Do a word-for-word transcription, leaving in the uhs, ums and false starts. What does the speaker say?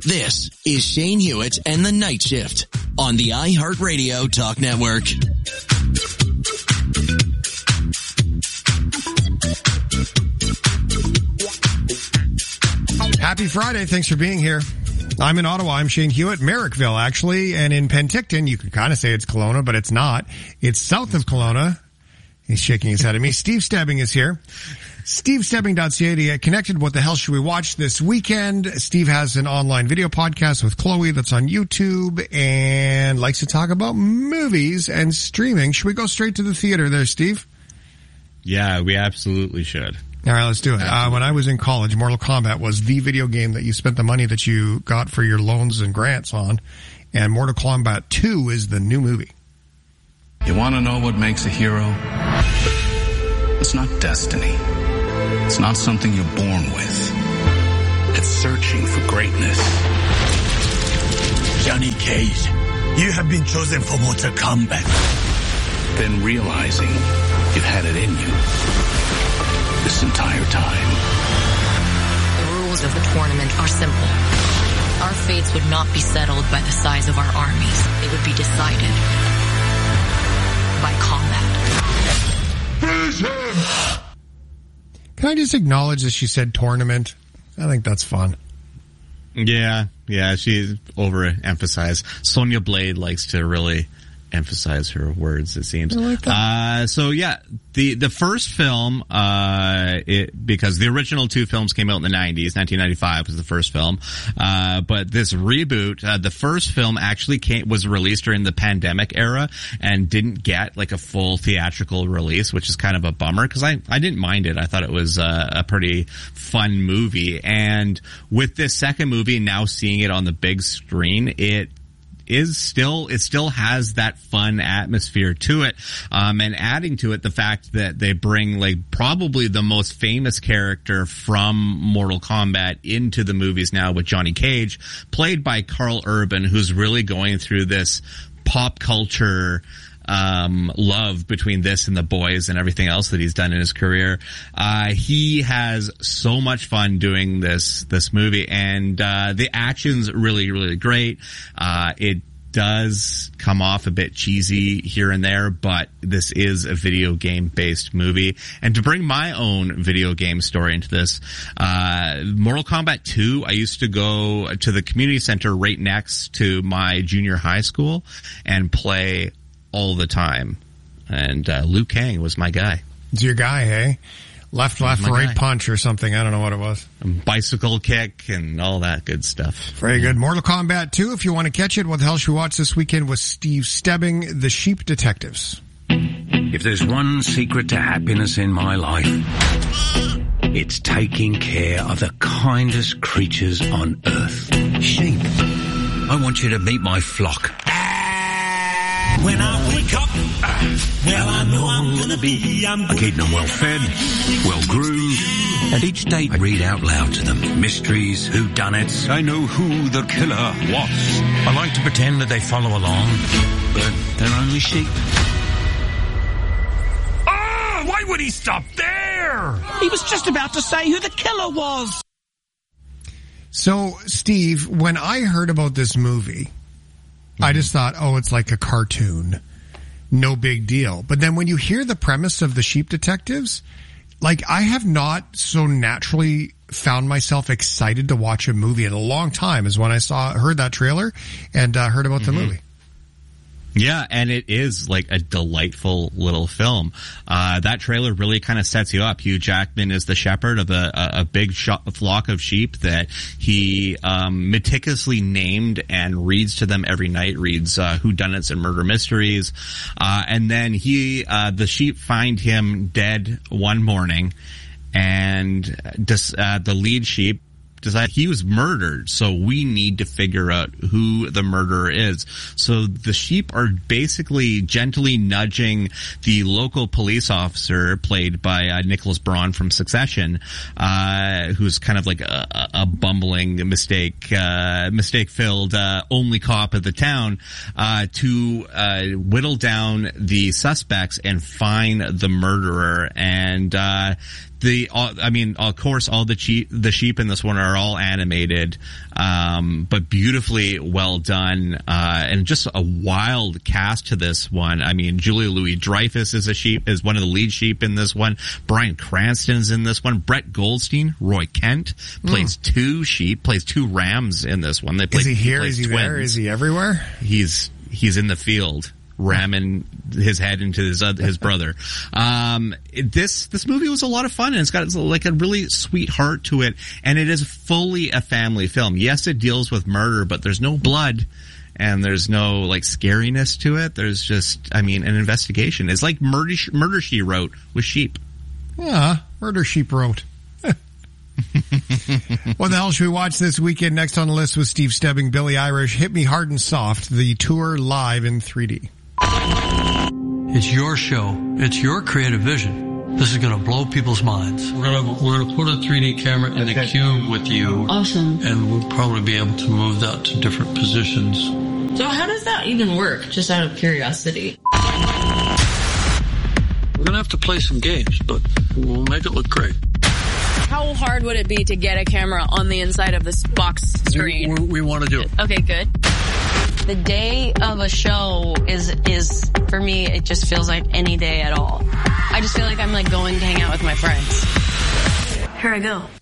This is Shane Hewitt and the Night Shift on the iHeartRadio Talk Network. Happy Friday. Thanks for being here. I'm in Ottawa. I'm Shane Hewitt, Merrickville, actually. And in Penticton, you could kind of say it's Kelowna, but it's not. It's south of Kelowna. He's shaking his head at me. Steve Stebbing is here. steve stebbing dot c a to get connected. What the hell should we watch this weekend? Steve has an online video podcast with Chloe that's on YouTube and likes to talk about movies and streaming. Should we go straight to the theater there, Steve? Yeah, we absolutely should. All right, let's do it. Uh, when I was in college, Mortal Kombat was the video game that you spent the money that you got for your loans and grants on. And Mortal Kombat two is the new movie. You want to know what makes a hero? It's not destiny. It's not something you're born with. It's searching for greatness. Johnny Cage, you have been chosen for Mortal Kombat. Then realizing you've had it in you this entire time. The rules of the tournament are simple. Our fates would not be settled by the size of our armies. They would be decided by combat. Finish him! Can I just acknowledge that she said tournament? I think that's fun. Yeah, yeah, she overemphasized. Sonya Blade likes to really emphasize her words, it seems. I like that. Uh, so yeah, the, the first film, uh, it, because the original two films came out in the nineties, nineteen ninety-five was the first film. Uh, but this reboot, uh, the first film actually came, was released during the pandemic era and didn't get like a full theatrical release, which is kind of a bummer because I, I didn't mind it. I thought it was uh, a pretty fun movie. And with this second movie, now seeing it on the big screen, it is still, it still has that fun atmosphere to it. Um, and adding to it the fact that they bring like probably the most famous character from Mortal Kombat into the movies now with Johnny Cage, played by Karl Urban, who's really going through this pop culture Um, love between this and The Boys and everything else that he's done in his career. Uh, he has so much fun doing this, this movie, and, uh, the action's really, really great. Uh, it does come off a bit cheesy here and there, but this is a video game based movie. And to bring my own video game story into this, uh, Mortal Kombat two, I used to go to the community center right next to my junior high school and play all the time. And uh, Liu Kang was my guy. It's your guy, hey? Left, left, right guy. punch or something. I don't know what it was. Bicycle kick and all that good stuff. Very good. Mortal Kombat two, if you want to catch it, what the hell should we watch this weekend with Steve Stebbing, The Sheep Detectives. If there's one secret to happiness in my life, it's taking care of the kindest creatures on earth. Sheep. I want you to meet my flock. When I wake up, well, I know I'm gonna be. I'm I keep them well fed, well groomed, and each day I read out loud to them mysteries, whodunits. I know who the killer was. I like to pretend that they follow along, but they're only sheep. Ah! Why would he stop there? He was just about to say who the killer was. So, Steve, when I heard about this movie, I just thought, oh, it's like a cartoon. No big deal. But then when you hear the premise of The Sheep Detectives, like I have not so naturally found myself excited to watch a movie in a long time as when I saw, heard that trailer and uh, heard about mm-hmm. the movie. Yeah, and it is like a delightful little film. Uh, that trailer really kind of sets you up. Hugh Jackman is the shepherd of a, a, a big sh- flock of sheep that he um, meticulously named and reads to them every night, reads uh, whodunits and murder mysteries. Uh, and then he, uh, the sheep find him dead one morning, and dis- uh, the lead sheep decide he was murdered, so we need to figure out who the murderer is. So the sheep are basically gently nudging the local police officer, played by uh, Nicholas Braun from Succession, uh, who's kind of like a, a bumbling mistake, uh, mistake-filled uh, only cop of the town, uh, to uh, whittle down the suspects and find the murderer. And uh the, uh, I mean, of course, all the sheep, the sheep in this one are all animated, um, but beautifully well done, uh, and just a wild cast to this one. I mean, Julia Louis-Dreyfus is a sheep, is one of the lead sheep in this one. Bryan Cranston's in this one. Brett Goldstein, Roy Kent, plays mm. two sheep, plays two rams in this one. They play, is he here? He is he twins. there? Is he everywhere? He's, he's in the field, ramming his head into his uh, his brother. Um, this this movie was a lot of fun, and it's got like a really sweet heart to it, and it is fully a family film. Yes, it deals with murder, but there's no blood, and there's no like scariness to it. There's just, I mean, an investigation. It's like Murder Murder She Wrote with sheep. Yeah, Murder Sheep Wrote. What the hell should we watch this weekend? Next on the list was Steve Stebbing, Billie Eilish, Hit Me Hard and Soft, the tour live in three D. It's your show. It's your creative vision. This is going to blow people's minds. We're going to, we're going to put a three D camera in a cube with you. Awesome. And we'll probably be able to move that to different positions. So how does that even work? Just out of curiosity. We're going to have to play some games, but we'll make it look great. How hard would it be to get a camera on the inside of this box screen? We, we, we want to do it. Okay, good. The day of a show is, is, for me, it just feels like any day at all. I just feel like I'm like going to hang out with my friends. Here I go.